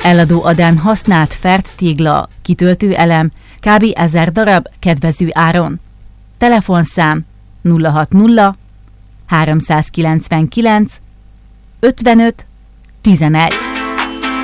Eladó Adán használt fert tégla, kitöltő elem, kb. 1000 darab kedvező áron. Telefonszám 060 399 55 11.